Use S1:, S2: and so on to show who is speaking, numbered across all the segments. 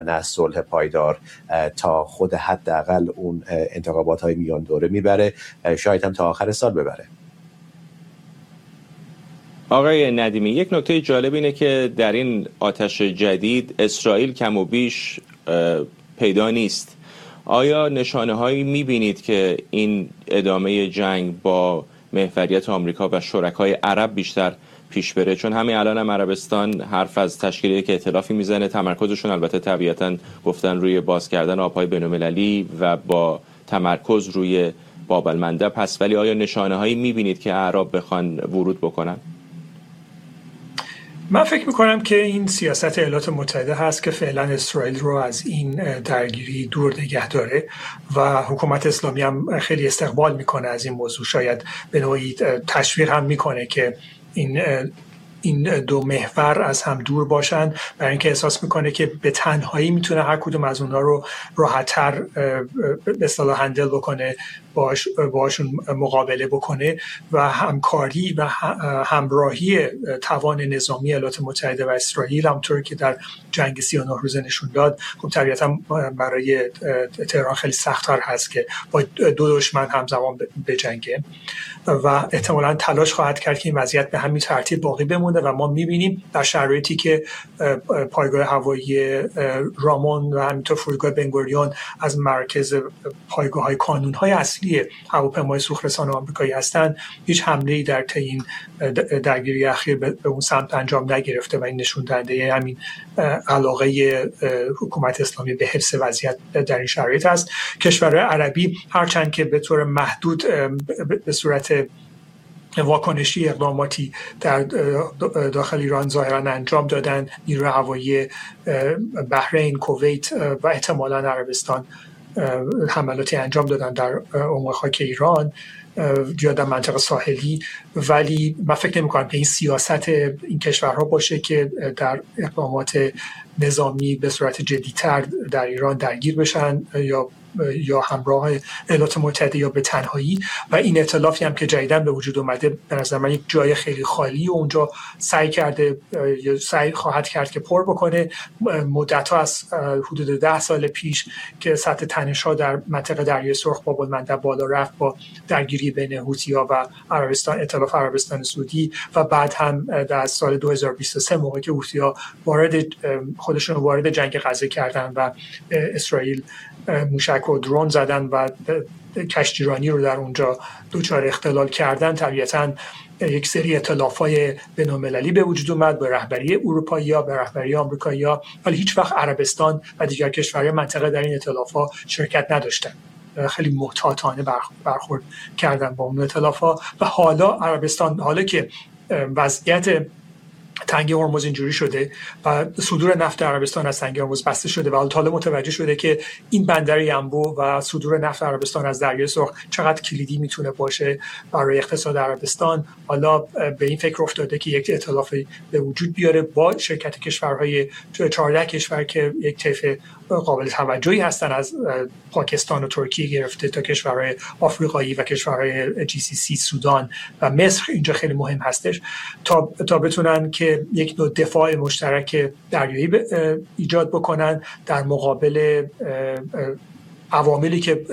S1: نه صلح پایدار تا خود حداقل اون انتخابات‌های میان دوره میبره، شاید هم تا آخر سال ببره.
S2: آقای ندیمی، یک نکته جالب اینه که در این آتش جدید اسرائیل کم و بیش پیدا نیست. آیا نشانه هایی میبینید که این ادامه جنگ با محوریت آمریکا و شرکای عرب بیشتر پیش بره؟ چون همین الان هم عربستان حرف از تشکیل یک ائتلافی میزنه، تمرکزشون البته طبیعتاً گفتن روی باز کردن آبهای بین‌المللی و با تمرکز روی باب المندب هست، ولی آیا نشانه هایی میبینید که اعراب بخوان ورود بکنن؟
S3: من فکر میکنم که این سیاست ایالات متحده هست که فعلا اسرائیل رو از این درگیری دور نگه داره و حکومت اسلامی هم خیلی استقبال میکنه از این موضوع، شاید به نوعی تشویق هم میکنه که این دو محور از هم دور باشن، برای اینکه احساس میکنه که به تنهایی میتونه هر کدوم از اونها رو راحت‌تر به اصطلاح هندل بکنه، باشون مقابله بکنه و همکاری و همراهی توان نظامی ایالات متحده و اسرائیل همونطور که در جنگ 39 روزه نشون داد، خب طبیعتا برای تهران خیلی سخت‌تر هست که با دو دشمن همزمان بجنگه و احتمالاً تلاش خواهد کرد که این وضعیت به همین ترتیب باقی بمونه و ما می‌بینیم در شرایطی که پایگاه هوایی رامون و همینطور فرودگاه بنگوریون از مرکز پایگاه‌های کانون‌های اصلی هواپیمای سوخت‌رسان آمریکایی هستند، هیچ حمله‌ای در طی این درگیری اخیر به اون سمت انجام نگرفته و این نشون دهنده همین علاقه حکومت اسلامی به حفظ وضعیت در این شرایط است. کشورهای عربی هرچند که به طور محدود به صورت واکنشی اقداماتی در داخل ایران ظاهرا انجام دادن، نیروی هوایی بحرین، کویت و احتمالاً عربستان حملاتی انجام دادن در عمق خاک ایران یا در منطقه ساحلی، ولی من فکر نمی‌کنم که این سیاست این کشورها باشه که در اقدامات نظامی به صورت جدی‌تر در ایران درگیر بشن یا همراه ایالات متحده یا به تنهایی. و این ائتلافی هم که جدیداً به وجود اومده به نظر من یک جای خیلی خالی و اونجا سعی کرده یا سعی خواهد کرد که پر بکنه. مدت‌ها از حدود 10 سال پیش که سطح تنش‌ها در منطقه دریای سرخ باب المندب بالا رفت با درگیری بین حوثی‌ها و عربستان، ائتلاف عربستان سعودی، و بعد هم در سال 2023 موقعی که حوثی‌ها خودشون وارد جنگ غزه کردن و اسرائیل موشک و درون زدن و کشتیرانی رو در اونجا دچار اختلال کردن، طبیعتاً یک سری ائتلاف‌های بین‌المللی به وجود اومد به رهبری اروپایی‌ها، به رهبری آمریکایی‌ها، ولی هیچ وقت عربستان و دیگر کشورهای منطقه در این ائتلاف‌ها شرکت نداشتن. خیلی محتاطانه برخورد کردن با اون ائتلاف‌ها و حالا که وضعیت تنگه هرمز اینجوری شده و صدور نفت عربستان از تنگه هرمز بسته شده و حالا متوجه شده که این بندر ینبو و صدور نفت عربستان از دریای سرخ چقدر کلیدی میتونه باشه برای اقتصاد عربستان، حالا به این فکر افتاده که یک ائتلاف به وجود بیاره با شرکت کشورهای 14 کشور که یک طیف قابل توجهی هستن، از پاکستان و ترکیه گرفته تا کشورهای آفریقایی و کشورهای GCC، سودان و مصر اینجا خیلی مهم هستش، تا بتونن که یک نوع دفاع مشترک دریایی ایجاد بکنن در مقابل عواملی که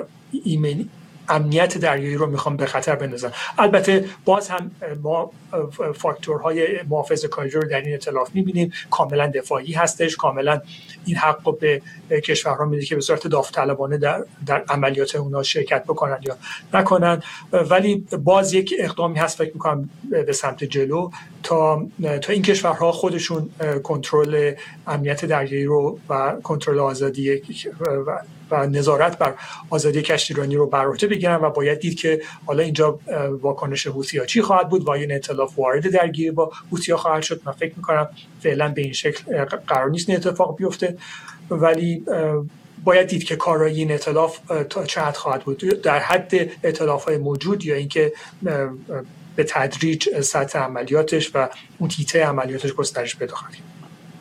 S3: امنیت دریایی رو میخوام به خطر بندازن. البته باز هم ما فاکتورهای محافظه‌کاری رو در این ائتلاف میبینیم، کاملا دفاعی هستش، کاملا این حق رو به کشورها میده که به صورت داوطلبانه در عملیات اونا شرکت بکنن یا نکنن، ولی باز یک اقدامی هست فکر میکنم به سمت جلو تا این کشورها خودشون کنترل امنیت دریایی رو و کنترل آزادی و نظارت بر آزادی کشتیرانی رو بر عهده بگیرن و باید دید که حالا اینجا واکنش حوثی‌ها چی خواهد بود و این ائتلاف وارد درگیری با حوثی‌ها خواهد شد. من فکر می‌کنم فعلا به این شکل قرار نیست این اتفاق بیفته، ولی باید دید که کارایی این ائتلاف تا چه حد خواهد بود، در حد ائتلاف‌های موجود یا اینکه به تدریج سطح عملیاتش و اون تیته عملیاتش گسترش پیدا خواهد کرد.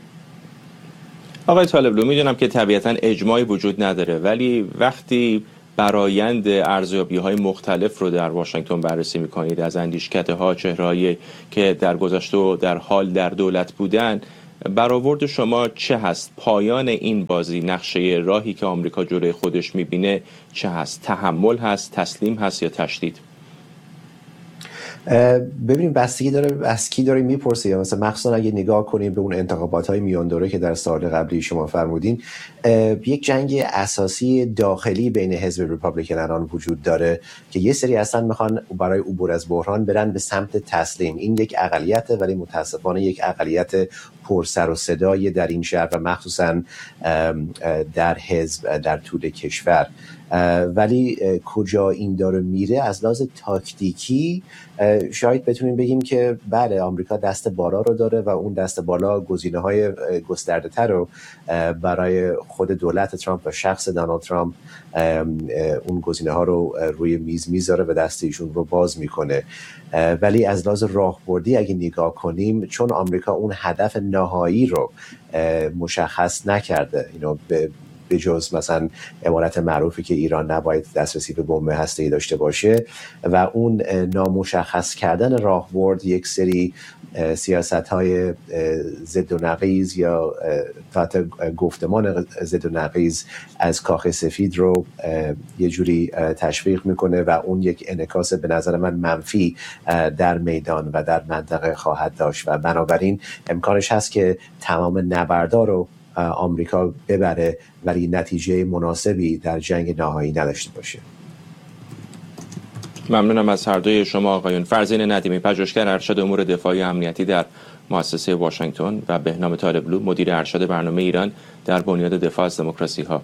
S2: آقای طالبلو، میدونم که طبیعتاً اجماعی وجود نداره، ولی وقتی برآیند ارزیابی‌های مختلف رو در واشنگتن بررسی می‌کنید، از اندیشکده‌ها، چهره‌هایی که در گذشته و در حال در دولت بودن، برآورد شما چه هست؟ پایان این بازی، نقشه راهی که آمریکا جلوی خودش میبینه چه هست؟ تحمل هست، تسلیم هست یا تشدید؟
S1: ببینیم بستگی داره از کی داره میپرسه. یا مثلا مخصوصا اگه نگاه کنیم به اون انتخابات‌های میان دوره که در سال قبلی شما فرمودین، یک جنگ اساسی داخلی بین حزب ریپابلیکن الان وجود داره که یه سری اصلا میخوان برای عبور از بحران برن به سمت تسلیم. این یک اقلیته، ولی متاسفانه یک اقلیت پر سر و صدای در این شهر و مخصوصا در حزب در طول کشور. ولی کجا این داره میره از لحاظ تاکتیکی شاید بتونیم بگیم که بله، آمریکا دست بالا رو داره و اون دست بالا گزینه‌های گسترده تر رو برای خود دولت ترامپ و شخص دونالد ترامپ اون گزینه‌ها رو روی میز میذاره و دست ایشون رو باز میکنه. ولی از لحاظ راهبردی اگه نگاه کنیم، چون آمریکا اون هدف نهایی رو مشخص نکرده، به جز مثلا عبارت معروفی که ایران نباید دسترسی به بمب هسته‌ای داشته باشه و اون نامشخص کردن راهبرد، یک سری سیاست‌های ضد و نقیض یا حتی گفتمان ضد و نقیض از کاخ سفید رو یه جوری تشویق میکنه و اون یک انعکاس به نظر من منفی در میدان و در منطقه خواهد داشت و بنابراین امکانش هست که تمام نبردها رو آمریکا ببره ولی نتیجه مناسبی در جنگ نهایی نداشته باشه.
S2: ممنونم از هر دوی شما آقایون. فرزین ندیمی، پژوهشگر ارشد امور دفاعی و امنیتی در مؤسسه واشنگتن و بهنام طالبلو، مدیر ارشد برنامه ایران در بنیاد دفاع از دموکراسی ها.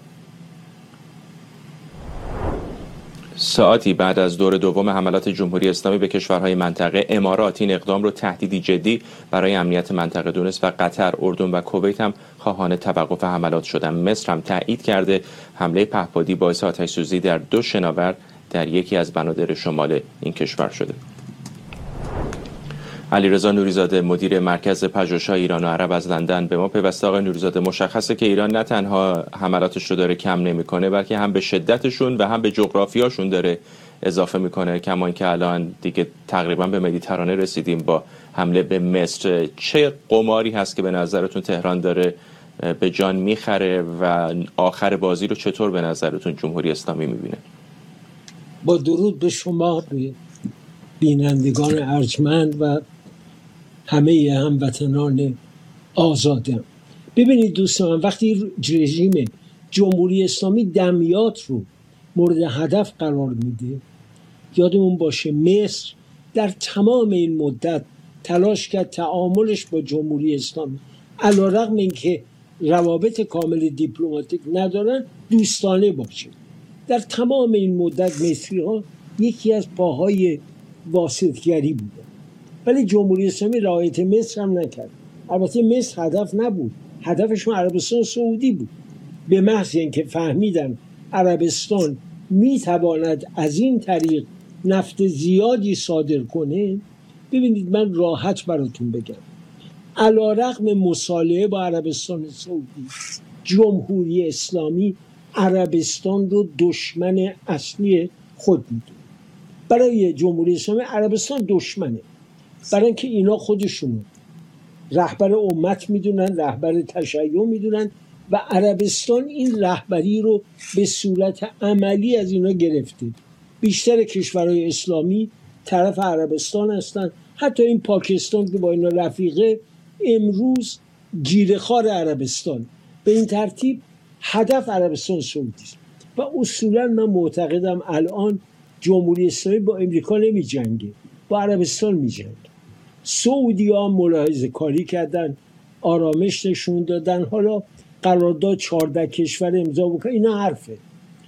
S2: ساعتی بعد از دور دوم حملات جمهوری اسلامی به کشورهای منطقه، امارات این اقدام رو تهدیدی جدی برای امنیت منطقه دونست و قطر، اردن و کویت هم خواهان توقف حملات شدند. مصر هم تایید کرده حمله پهپادی باعث آتش‌سوزی در 2 شناور در یکی از بنادر شمال این کشور شده. علیرضا نوریزاده، مدیر مرکز پژوهش‌های ایران و عرب از لندن به ما پیوسته. آقای نوریزاده، مشخصه که ایران نه تنها حملاتش رو داره کم نمی‌کنه، بلکه هم به شدتشون و هم به جغرافیاشون داره اضافه می‌کنه، کما اینکه الان دیگه تقریبا به مدیترانه رسیدیم با حمله به مصر. چه قماری هست که به نظرتون تهران داره به جان میخره و آخر بازی رو چطور به نظرتون جمهوری اسلامی می‌بینه؟
S4: با درود به شما بینندگان ارجمند و همه هموطنان آزادم. ببینید دوستان، وقتی رژیم جمهوری اسلامی دمیات رو مورد هدف قرار میده، یادمون باشه مصر در تمام این مدت تلاش کرد تعاملش با جمهوری اسلامی علیرغم اینکه روابط کامل دیپلماتیک ندارن دوستانه باشه. در تمام این مدت مصری‌ها یکی از پاهای واسطگری بودن، ولی جمهوری اسلامی رعایت مصر هم نکرد. البته مصر هدف نبود، هدفشون عربستان سعودی بود. به محض اینکه فهمیدن عربستان میتواند از این طریق نفت زیادی صادر کنه، ببینید من راحت براتون بگم، علیرغم مصالحه با عربستان سعودی، جمهوری اسلامی عربستان رو دشمن اصلی خود میدونه. برای جمهوری اسلامی عربستان دشمنه، برای اینکه اینا خودشونو رهبر امت میدونن، رهبر تشیع میدونن و عربستان این رهبری رو به صورت عملی از اینا گرفته. بیشتر کشورهای اسلامی طرف عربستان هستن، حتی این پاکستان که با اینا رفیقه امروز گیره‌خوار عربستان. به این ترتیب هدف عربستان سعودی است و اصولا من معتقدم الان جمهوری اسلامی با امریکا نمی جنگه، با عربستان می جنگه. سعودی ها ملاحظه کاری کردن، آرامش نشون دادن، حالا قرارداد 14 کشور امضا بکنن، اینا حرفه.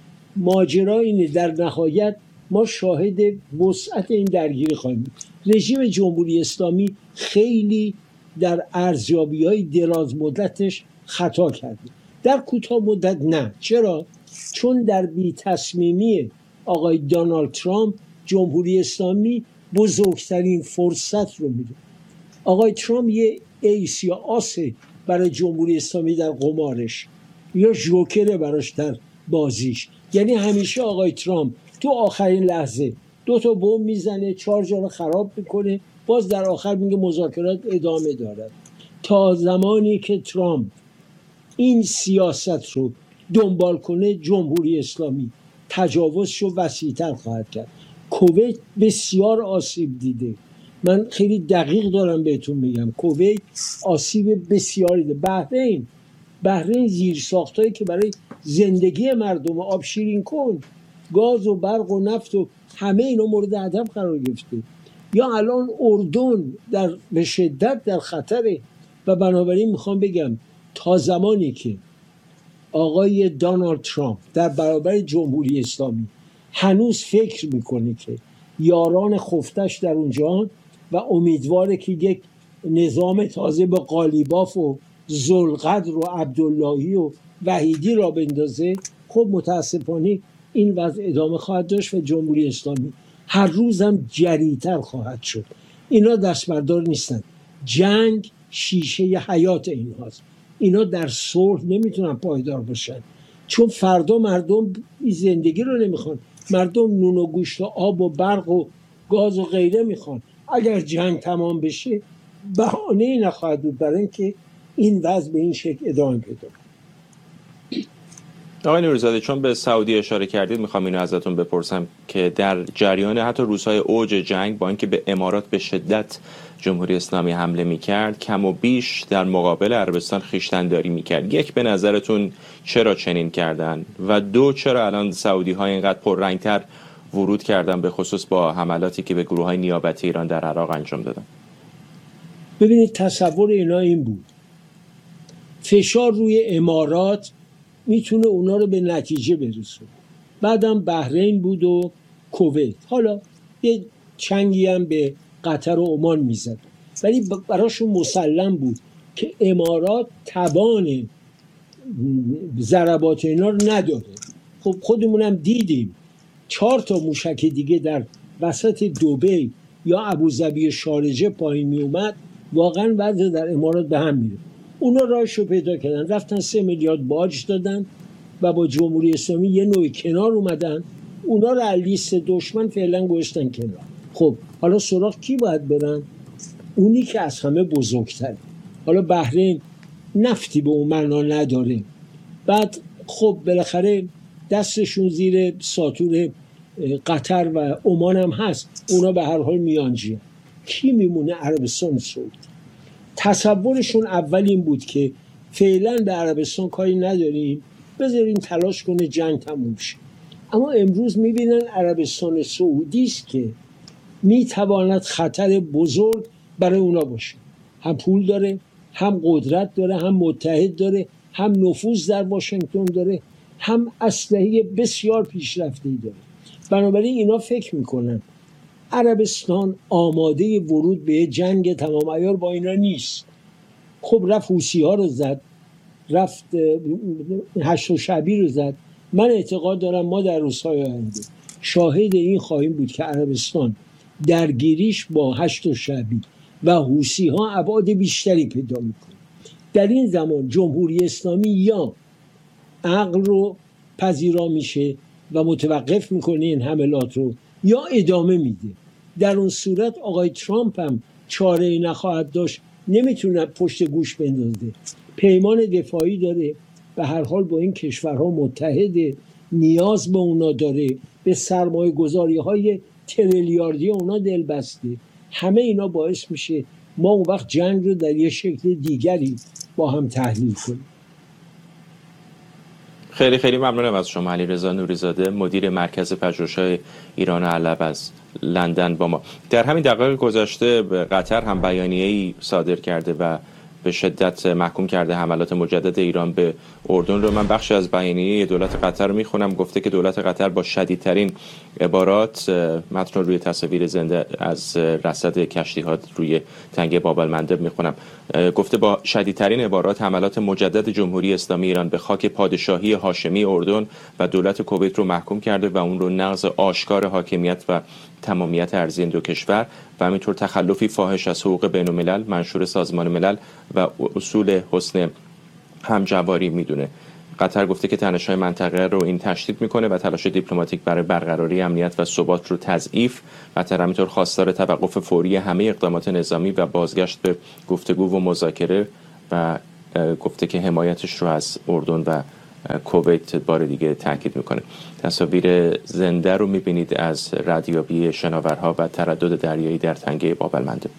S4: ماجرا اینه در نهایت ما شاهد وسعت این درگیری خواهیم بود. رژیم جمهوری اسلامی خیلی در ارزیابی‌های دراز مدتش خطا کرده، در کوتاه مدت نه. چرا؟ چون در بی تصمیمی آقای دونالد ترامپ جمهوری اسلامی بزرگترین فرصت رو میده. آقای ترامپ یه ایس یا آسه برای جمهوری اسلامی در قمارش، یا جوکره براش در بازیش. یعنی همیشه آقای ترامپ تو آخرین لحظه 2 تا بمب میزنه، 4 جا رو خراب میکنه، باز در آخر میگه مذاکرات ادامه دارد. تا زمانی که ترامپ این سیاست رو دنبال کنه جمهوری اسلامی تجاوزش رو وسیع‌تر خواهد کرد. کویت بسیار آسیب دیده، من خیلی دقیق دارم بهتون میگم، کویت آسیب بسیاری دیده. بحرین زیرساختایی که برای زندگی مردم، آب شیرین کن، گاز و برق و نفت و همه اینا مورد هدف قرار گرفته. یا الان اردن به شدت در خطره و بنابراین میخوام بگم تا زمانی که آقای دونالد ترامپ در برابر جمهوری اسلامی هنوز فکر میکنه که یاران خفتش در اونجا و امیدواره که یک نظام تازه به قالیباف و ذوالقدر و عبداللهی و وحیدی را بندازه، خب متاسفانه این وضع ادامه خواهد داشت و جمهوری اسلامی هر روز هم جریتر خواهد شد. اینا دستبردار نیستن. جنگ شیشه حیات این هاست. اینا در صلح نمیتونن پایدار باشن، چون فردا مردم زندگی رو نمیخوان، مردم نون و گوشت و آب و برق و گاز و غیره میخوان. اگر جنگ تمام بشه بهانه‌ای نخواهد بود برای اینکه این وضع به این شکل ادامه پیدا کنه.
S2: آقای نوری‌زاده، چون به سعودی اشاره کردید میخوام اینو ازتون بپرسم که در جریان حتی روزهای اوج جنگ با اینکه به امارات به شدت جمهوری اسلامی حمله میکرد، کم و بیش در مقابل عربستان خویشتن‌داری میکرد. یک، به نظرتون چرا چنین کردن؟ و دو، چرا الان سعودی ها اینقدر پررنگتر ورود کردن، به خصوص با حملاتی که به گروه های نیابتی ایران در عراق انجام دادن؟
S4: ببینید تصور اینا این بود فشار روی امارات میتونه اونا رو به نتیجه برسونه. بعدم بحرین بود و کویت، حالا یه چنگی هم به قطر و عمان میزد، ولی براشون مسلم بود که امارات توان ضربات اینا رو نداره. خب خودمونم دیدیم 4 تا موشک دیگه در وسط دبی یا ابوظبی شارجه پایین می اومد، واقعا وضع در امارات به هم میره. اونا راهشو پیدا کردن، رفتن 3 میلیارد باج دادن و با جمهوری اسلامی یه نوع کنار اومدن. اونا رو از لیست دشمن فعلا گذاشتن کنار. خب حالا سراغ کی باید برن؟ اونی که از همه بزرگتره. حالا بحرین نفتی به اون معنا نداره، بعد خب بالاخره دستشون زیر ساطور قطر و عمان هم هست، اونا به هر حال میانجیه. کی میمونه؟ عربستان سعودی. تصورشون اول این بود که فعلا به عربستان کاری نداریم، بذاریم تلاش کنه جنگ تموم شه. اما امروز میبینن عربستان سعودی است که میتواند خطر بزرگ برای اونا باشه. هم پول داره، هم قدرت داره، هم متحد داره، هم نفوذ در واشنگتن داره، هم اسلحه بسیار پیشرفته‌ای داره. بنابراین اینا فکر میکنن عربستان آماده ورود به جنگ تمام عیار با اینا نیست. خب رفت حوثی ها رو زد، رفت هشت شعبی رو زد. من اعتقاد دارم ما در روزهای آینده شاهد این خواهیم بود که عربستان درگیریش با هشت شعبی و حوثی ها ابعاد بیشتری پیدا میکنه. در این زمان جمهوری اسلامی یا عقل رو پذیرا میشه و متوقف میکنه این حملات رو، یا ادامه میده. در اون صورت آقای ترامپ هم چاره‌ای نخواهد داشت، نمیتونه پشت گوش بندازه. پیمان دفاعی داره، به هر حال با این کشورها متحده، نیاز به اونا داره، به سرمایه گذاری های تریلیاردی اونا دل بسته. همه اینا باعث میشه ما اون وقت جنگ رو در یه شکل دیگری با هم تحلیل کنیم.
S2: خیلی خیلی ممنونم از شما علیرضا نوری‌زاده، مدیر مرکز پژوهش‌های ایران و علب از لندن با ما. در همین دقایق گذشته قطر هم بیانیه‌ای صادر کرده و به شدت محکوم کرده حملات مجدد ایران به اردن رو. من بخشی از بیانیه دولت قطر رو میخونم. گفته که دولت قطر با شدیدترین عبارات، متن روی تصاویر زنده از رصد کشتی‌ها روی تنگه باب المندب میخونم، گفته با شدیدترین عبارات حملات مجدد جمهوری اسلامی ایران به خاک پادشاهی هاشمی اردن و دولت کویت رو محکوم کرده و اون رو نقض آشکار حاکمیت و تمامیت ارضی این دو کشور و همینطور تخلفی فاحش از حقوق بین الملل، منشور سازمان ملل و اصول حسن همجواری میدونه. قطر گفته که تنش‌های منطقه رو این تشدید میکنه و تلاش دیپلماتیک برای برقراری امنیت و ثبات رو تضعیف. قطر همینطور خواستار توقف فوری همه اقدامات نظامی و بازگشت به گفتگو و مذاکره و گفته که حمایتش رو از اردن و کویت بار دیگه تاکید میکنه. تصاویر زنده رو میبینید از ردیابی شناورها و تردد دریایی در تنگه باب المندب.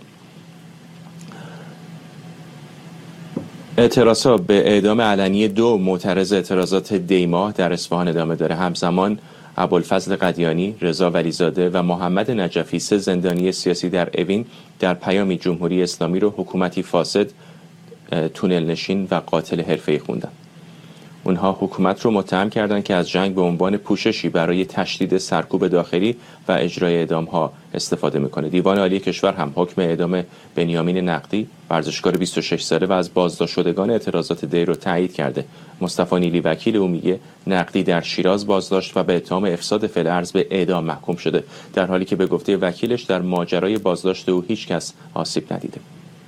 S2: اعتراضات به اعدام علنی 2 معترض اعتراضات دیما در اصفهان ادامه داره. همزمان ابوالفضل قدیانی، رضا ولیزاده و محمد نجفی 3 زندانی سیاسی در اوین در پیامی جمهوری اسلامی رو حکومتی فاسد، تونل نشین و قاتل حرفه‌ای خوندن. اونها حکومت رو متهم کردند که از جنگ به عنوان پوششی برای تشدید سرکوب داخلی و اجرای اعدام‌ها استفاده میکنه. دیوان عالی کشور هم حکم اعدام بنیامین نقدی، ورزشکار 26 ساله و از بازداشت شدگان اعتراضات دی رو تایید کرده. مصطفی نیلی وکیل او میگه نقدی در شیراز بازداشت و به اتهام افساد فعل ارض به اعدام محکوم شده، در حالی که به گفته وکیلش در ماجرای بازداشت او هیچ کس آسیب ندیده.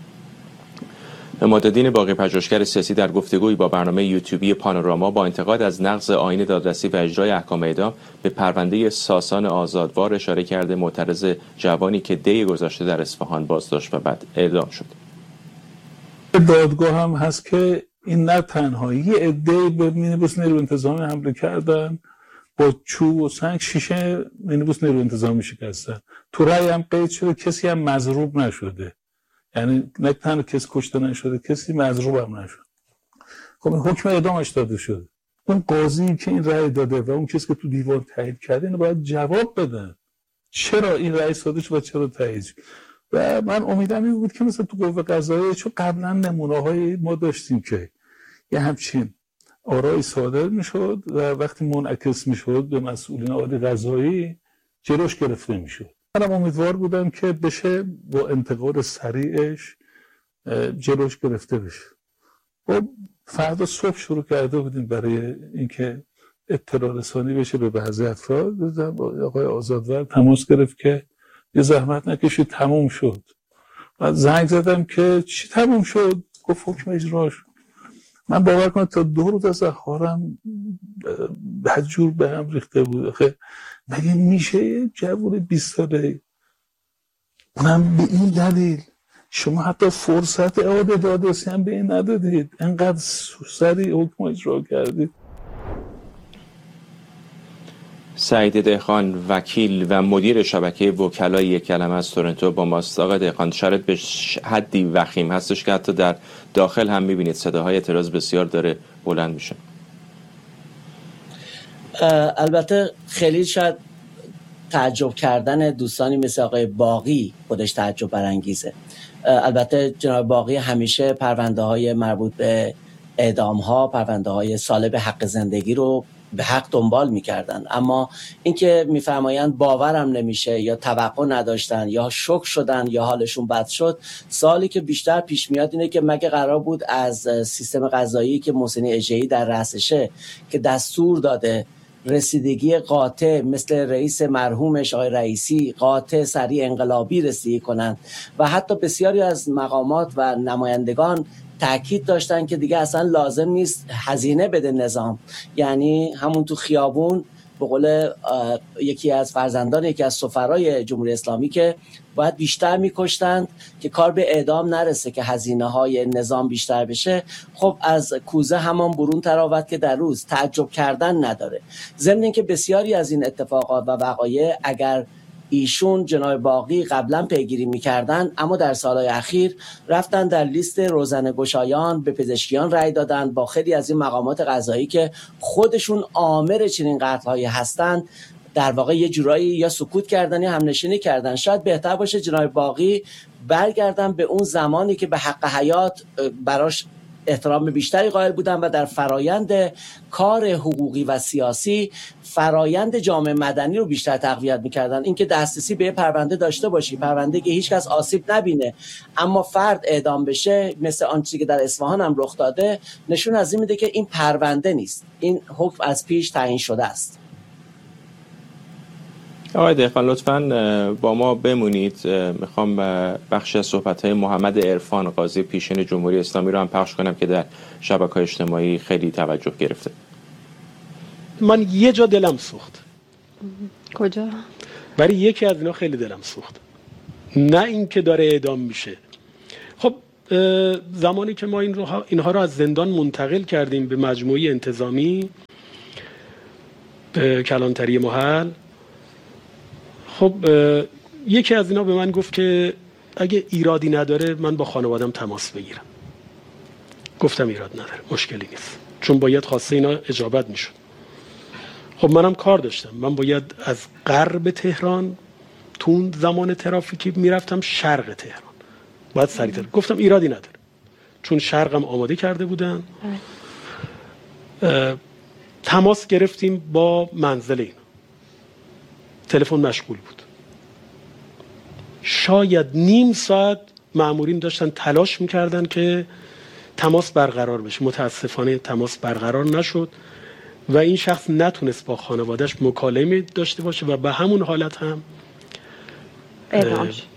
S2: عمادالدین باقی پژوهشگر سیاسی در گفتگویی با برنامه یوتیوبی پانوراما با انتقاد از نقض آیین دادرسی و اجرای احکام اعدام به پرونده ساسان آزادوار اشاره کرده. معترض جوانی که دی گذشته در اصفهان بازداشت و بعد اعدام شد.
S5: دادگاه هم هست که این نه تنها یه عده‌ای به مینیبوس نیروی انتظامی حمله کردن، با چوب و سنگ شیشه مینیبوس نیروی انتظامی شکستن. تو رأی هم قید شده کسی هم مضروب نشده، یعنی نه تنها کسی کشته نشده، کسی مضروب هم نشد. خب این حکم اعدامش داده شده. اون قاضی که این رأی داده و اون کسی که تو دیوان تایید کرده اینو باید جواب بدن. چرا این رأی صادر شد و چرا تایید شد؟ و من امیدم این بود که مثلا تو قوه قضاییه، چون قبلا نمونه‌های ما داشتیم که یه همچین آرای صادر میشد و وقتی منعکس میشد به مسئولین عالی قضایی جلوش گرفته میشد. منم امیدوار بودم که بشه با انتقاد سریعش جلوش گرفته بشه. خب فردا صبح شروع کرده بودیم برای اینکه اطلاع رسانی بشه به بعضی افراد. آقای آزادوار تماس گرفت که یه زحمت نکشید تموم شد. من زنگ زدم که چی تموم شد؟ گفت حکم اجرا شد. من باور کنم تا 2 روز از اخبارم بدجور به هم ریخته بود. آخه مگه میشه جوون 20 ساله، اونم به این دلیل شما حتی فرصت اعاده دادرسی هم به این ندادید، انقدر سریع حکم اجرا کردید.
S2: سعید دهقان، وکیل و مدیر شبکه وکلای یک کلمه از تورنتو با ماست. آقای دهقان، شرط به حدی وخیم هستش که حتی در داخل هم میبینید صداهای اعتراض بسیار داره بلند میشه.
S6: البته خیلی شاید تعجب کردن دوستانی مثل آقای باقی خودش تعجب برانگیزه. البته جناب باقی همیشه پرونده های مربوط به اعدام ها، پرونده های سالب حق زندگی رو به حق دنبال میکردن، اما اینکه میفرمایند باورم نمیشه یا توقع نداشتن یا شوک شدن یا حالشون بد شد، سوالی که بیشتر پیش میاد اینه که مگه قرار بود از سیستم قضایی که محسن اژه‌ای در رأسشه که دستور داده رسیدگی قاطع مثل رئیس مرحومش آقای رئیسی قاطع سریع انقلابی رسیدگی کنند و حتی بسیاری از مقامات و نمایندگان تأکید داشتن که دیگه اصلا لازم نیست هزینه بده نظام، یعنی همون تو خیابون به قول یکی از فرزندان یکی از سفرای جمهوری اسلامی که باید بیشتر میکشتند که کار به اعدام نرسه که هزینه های نظام بیشتر بشه. خب از کوزه همان برون تراود که در روز تعجب کردن نداره. ضمن اینکه بسیاری از این اتفاقات و وقایع اگر ایشون جناب باقی قبلا پیگیری میکردن، اما در سالهای اخیر رفتن در لیست روزنه‌گشایان به پزشکیان رأی دادن، با خیلی از این مقامات قضایی که خودشون آمر چنین قتل‌هایی هستند در واقع یه جورایی یا سکوت کردن یا همنشینی کردن. شاید بهتر باشه جناب باقی برگردن به اون زمانی که به حق حیات براش احترام بیشتری قائل بودن و در فرایند کار حقوقی و سیاسی فرایند جامعه مدنی رو بیشتر تقویت میکردن. اینکه دسترسی به پرونده داشته باشی، پرونده که هیچ کس آسیب نبینه اما فرد اعدام بشه مثل آنچه که در اصفهان هم رخ داده، نشون از این میده که این پرونده نیست، این حکم از پیش تعیین شده است.
S2: آقای دهقان لطفاً با ما بمونید. میخوام بخشی از صحبت‌های محمد عرفان قاضی پیشین جمهوری اسلامی رو هم پخش کنم که در شبکه‌های اجتماعی خیلی توجه گرفته.
S7: من یه جا دلم سوخت.
S8: کجا؟
S7: برای یکی از اینا خیلی دلم سوخت، نه این که داره اعدام میشه. خب زمانی که ما اینها رو از زندان منتقل کردیم به مجموعه انتظامی به کلانتری محل، خب یکی از اینا به من گفت که اگه ایرادی نداره من با خانوادم تماس بگیرم. گفتم ایراد نداره، مشکلی نیست، چون باید خواسته اینا اجابت میشد. خب منم کار داشتم، من باید از غرب تهران تو زمان ترافیکی میرفتم شرق تهران، باید سریعتر. گفتم ایرادی نداره، چون شرقم آماده کرده بودن. تماس گرفتیم با منزل اینا، تلفن مشغول بود. شاید نیم ساعت مامورین داشتن تلاش میکردن که تماس برقرار بشه. متاسفانه تماس برقرار نشد و این شخص نتونست با خانواده‌اش مکالمه داشته باشه و به همون حالت هم
S8: اعدام شد.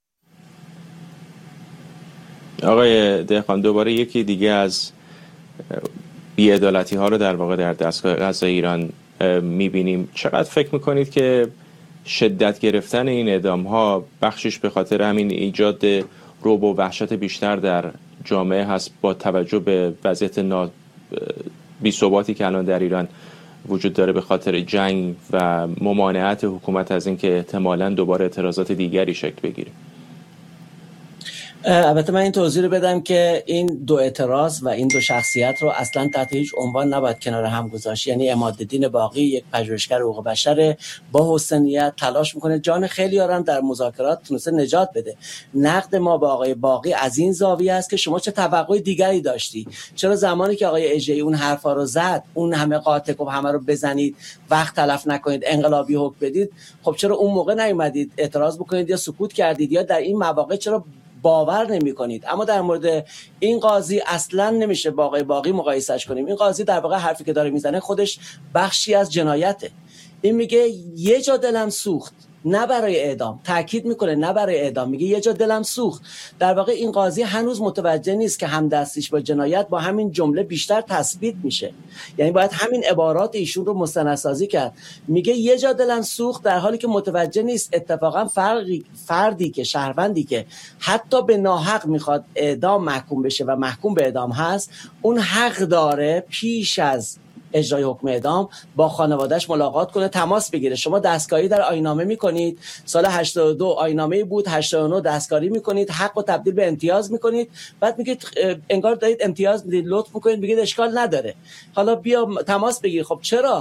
S2: آقای دهقان، دوباره یکی دیگه از بی‌عدالتی ها رو در واقع در دستگاه قضایی ایران میبینیم. چقدر فکر میکنید که شدت گرفتن این اعدام ها بخشش به خاطر همین ایجاد رعب و وحشت بیشتر در جامعه هست، با توجه به وضعیت بی‌ثباتی که الان در ایران وجود داره به خاطر جنگ و ممانعت حکومت از اینکه احتمالاً دوباره اعتراضات دیگری شکل بگیره؟
S6: البته من این توضیح رو بدم که این دو اعتراض و این دو شخصیت رو اصلا تحت هیچ عنوان نباید کنار هم گذاشت. یعنی عمادالدین باقی یک پژوهشگر حقوق بشر با حسنیت تلاش میکنه جان خیلی ها رو در مذاکرات تونسته نجات بده. نقد ما با آقای باقی از این زاویه است که شما چه توقع دیگری داشتی؟ چرا زمانی که آقای اژه‌ای اون حرفا رو زد، اون همه قاطع و همه رو بزنید، وقت تلف نکنید، انقلابی حکم بدید، خب چرا اون موقع نیومدید اعتراض بکنید یا سکوت کردید؟ یا در این مواقع چرا باور نمی کنید؟ اما در مورد این قاضی اصلا نمیشه با آقای باقی مقایسش کنیم. این قاضی در واقع حرفی که داره میزنه خودش بخشی از جنایته. این میگه یه جا دلم سوخت، نه برای اعدام، تاکید میکنه نه برای اعدام، میگه یه جا دلم سوخت. در واقع این قاضی هنوز متوجه نیست که همدستیش با جنایت با همین جمله بیشتر تثبیت میشه. یعنی باید همین عبارات ایشون رو مستندسازی کرد. میگه یه جا دلم سوخت، در حالی که متوجه نیست اتفاقا فردی که شهروندی که حتی به ناحق میخواد اعدام محکوم بشه و محکوم به اعدام هست، اون حق داره پیش از اجرای حکم اعدام با خانواده‌اش ملاقات کنه، تماس بگیره. شما دستکاری در آیین‌نامه میکنید، سال 82 آیین‌نامه بود، 89 دستکاری میکنید، حق و تبدیل به امتیاز میکنید، بعد میگید انگار دارید امتیاز میدید، لطف میکنید، میگید اشکال نداره، حالا بیا تماس بگیر. خب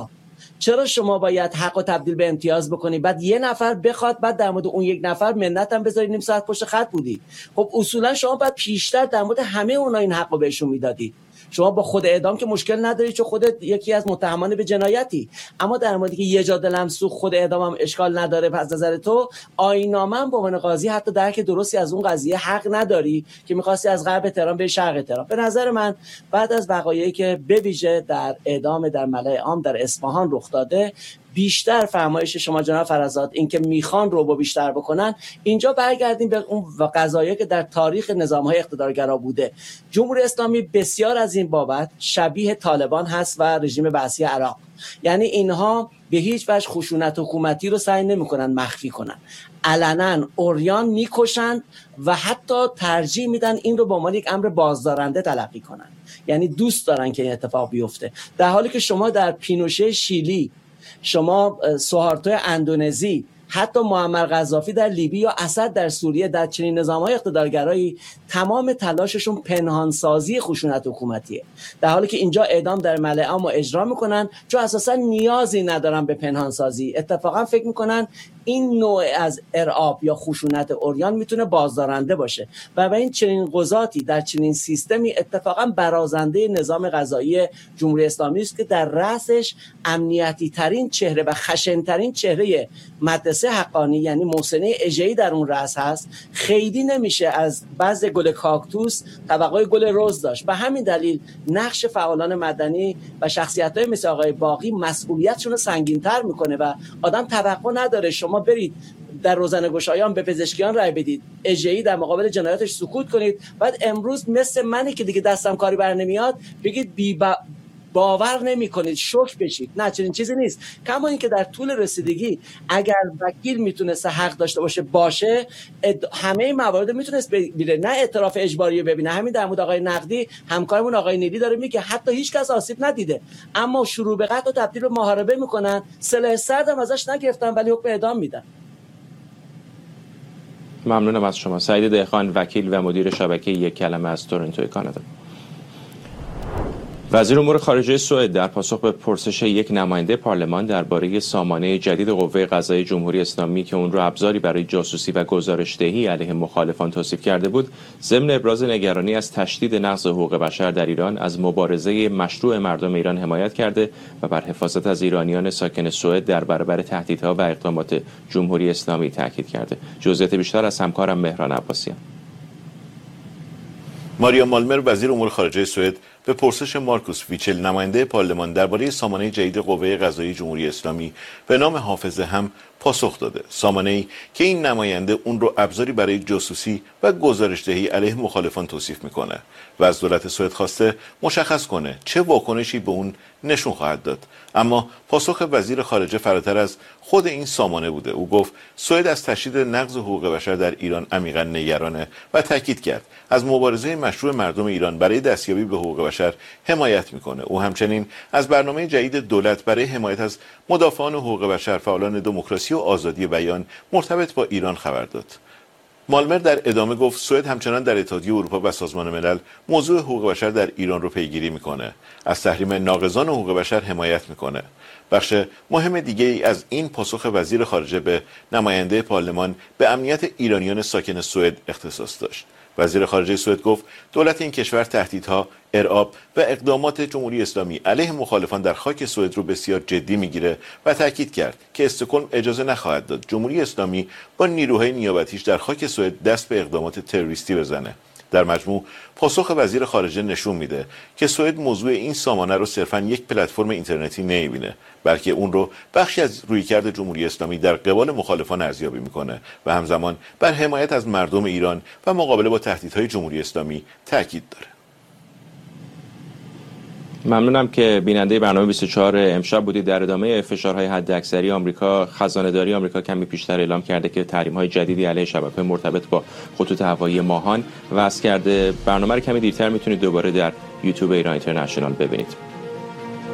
S6: چرا شما باید حق و تبدیل به امتیاز بکنی، بعد یه نفر بخواد، بعد در مورد اون یک نفر منت هم بذاری نیم ساعت پشت خط بودی؟ خب اصولا شما باید پیشتر در مورد همه اونها این حق رو بهشون میدادید. شما با خود اعدام که مشکل نداری چون خودت یکی از متهمان به جنایتی، اما در موردی که یه جا دلم سوخت خود اعدام هم اشکال نداره، پس نظر تو آیین‌نامه هم به عنوان قاضی حتی درک درستی از اون قضیه حق نداری که می‌خواستی از غرب تهران به شرق تهران. به نظر من بعد از وقایعی که به ویژه در اعدام در ملأ عام در اصفهان رخ داده، بیشتر فرمایش شما جناب فرزاد این که میخوان رو با بیشتر بکنن، اینجا برگردیم به اون قضایایی که در تاریخ نظام‌های اقتدارگرا بوده. جمهوری اسلامی بسیار از این بابت شبیه طالبان هست و رژیم بعثی عراق. یعنی اینها به هیچ وجه خشونت حکومتی رو سعی نمی‌کنن مخفی کنن، علنا عریان میکشن و حتی ترجیح میدن این رو به عنوان یک امر بازدارنده تلقی کنن. یعنی دوست دارن که این اتفاق بیفته، در حالی که شما در پینوشه شیلی، شما سوهارتو اندونزی، حتی معمر قذافی در لیبی یا اسد در سوریه، در چنین نظام‌های اقتدارگرایی تمام تلاششون پنهانسازی خشونت حکومتیه، در حالی که اینجا اعدام در ملأ عام اجرا میکنن چون اساسا نیازی ندارن به پنهانسازی. اتفاقا فکر میکنن این نوع از ارعاب یا خشونت عریان میتونه بازدارنده باشه و این چنین قضاتی در چنین سیستمی اتفاقا برازنده نظام قضایی جمهوری اسلامی است که در رأسش امنیتی ترین چهره و خشن ترین چهره مدرسه حقانی یعنی محسن اژه‌ای در اون رأس هست. خیلی نمیشه از بعض گل کاکتوس توقع گل رز داشت. به همین دلیل نقش فعالان مدنی و شخصیت‌های مثل آقای باقی مسئولیتشون رو سنگین‌تر میکنه و آدم توقع نداره شما برید در روزنه‌گشایان به پزشکیان رای بدید، اژه‌ای در مقابل جنایاتش سکوت کنید، بعد امروز مثل منی که دیگه دستم کاری بر نمیاد بگید باور نمی‌کنید، شوک بشید. نه، چنین چیزی نیست. کما اینکه در طول رسیدگی اگر وکیل میتونست حق داشته باشه همه موارد میتونست ببینه، نه اعتراف اجباری ببینه. همین در مورد آقای نقدی همکارمون آقای نیلی داره میگه حتی هیچ کس آسیب ندیده، اما شروع به قتل و تبدیل به محاربه میکنن، سلاح سرد هم ازش نگرفتن ولی حکم اعدام میدن.
S2: ممنونم از شما. سعید دهقان، وکیل و مدیر شبکه یک کلمه از تورنتو کانادا. وزیر امور خارجه سوئد در پاسخ به پرسش یک نماینده پارلمان درباره سامانه جدید قوه قضاییه جمهوری اسلامی که اون را ابزاری برای جاسوسی و گزارش‌دهی علیه مخالفان توصیف کرده بود، ضمن ابراز نگرانی از تشدید نقض حقوق بشر در ایران از مبارزه مشروع مردم ایران حمایت کرده و بر حفاظت از ایرانیان ساکن سوئد در برابر تهدیدها و اقدامات جمهوری اسلامی تاکید کرده. جزئیات بیشتر از همکارم مهران عباسیان.
S9: ماریا مالمر، وزیر امور خارجه سوئد، به پرسش مارکوس ویچل، نماینده پارلمان، درباره سامانه جدید قوه قضاییه جمهوری اسلامی به نام حافظه هم پاسخ داده. سامانه‌ای که این نماینده اون رو ابزاری برای جاسوسی و گزارش‌دهی علیه مخالفان توصیف میکنه و از دولت سوئد خواسته مشخص کنه چه واکنشی به اون نشون خواهد داد. اما پاسخ وزیر خارجه فراتر از خود این سامانه بوده. او گفت سوئد از تشدید نقض حقوق بشر در ایران عمیقاً نگرانه و تاکید کرد از مبارزه مشروع مردم ایران برای دستیابی به حقوق بشر حمایت میکنه. او همچنین از برنامه جدید دولت برای حمایت از مدافعان حقوق بشر، فعالان دموکراسی و آزادی بیان مرتبط با ایران خبر داد. مالمر در ادامه گفت سوئد همچنان در اتحادیه اروپا و سازمان ملل موضوع حقوق بشر در ایران رو پیگیری میکنه، از تحریم ناقضان حقوق بشر حمایت میکنه. بخش مهم دیگه ای از این پاسخ وزیر خارجه به نماینده پارلمان به امنیت ایرانیان ساکن سوئد اختصاص داشت. وزیر خارجه سوئد گفت دولت این کشور تهدیدها، ارعاب و اقدامات جمهوری اسلامی علیه مخالفان در خاک سوئد رو بسیار جدی میگیره و تاکید کرد که استکهلم اجازه نخواهد داد جمهوری اسلامی با نیروهای نیابتیش در خاک سوئد دست به اقدامات تروریستی بزنه. در مجموع پاسخ وزیر خارجه نشون میده که سوئد موضوع این سامانه رو صرفاً یک پلتفرم اینترنتی نمیبینه، بلکه اون رو بخشی از رویکرد جمهوری اسلامی در قبال مخالفان ارزیابی میکنه و همزمان بر حمایت از مردم ایران و مقابله با تهدیدهای جمهوری اسلامی تاکید داره.
S2: ممنونم که بیننده برنامه 24 امشب بودید. در ادامه فشارهای حداکثری آمریکا، خزانه‌داری آمریکا کمی پیشتر اعلام کرده که تحریم‌های جدیدی علیه شبکه‌های مرتبط با خطوط هوایی ماهان وضع کرده. برنامه رو کمی دیرتر میتونید دوباره در یوتیوب ایران اینترنشنال ببینید.